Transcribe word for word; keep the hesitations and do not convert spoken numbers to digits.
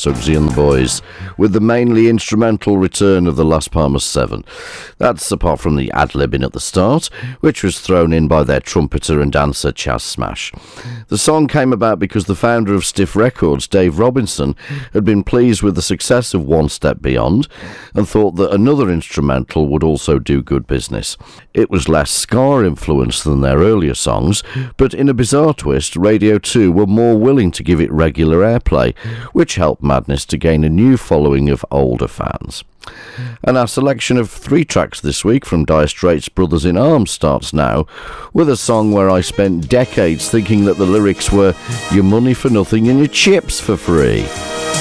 Suggsy and the Boys, with the mainly instrumental return of the Las Palmas Seven. That's apart from the ad-libbing at the start, which was thrown in by their trumpeter and dancer Chas Smash. The song came about because the founder of Stiff Records, Dave Robinson, had been pleased with the success of One Step Beyond and thought that another instrumental would also do good business. It was less ska influenced than their earlier songs, but in a bizarre twist, Radio two were more willing to give it regular airplay, which helped Madness to gain a new following of older fans. And our selection of three tracks this week from Dire Straits' Brothers in Arms starts now with a song where I spent decades thinking that the lyrics were "your money for nothing and your chips for free."